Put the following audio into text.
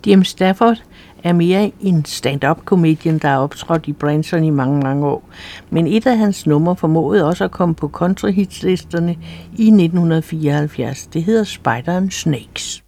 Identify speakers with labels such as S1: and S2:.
S1: Jim Stafford er mere en stand-up-komedian, der er optrådt i Branson i mange, mange år. Men et af hans numre formåede også at komme på countryhitslisterne i 1974. Det hedder Spider and Snakes.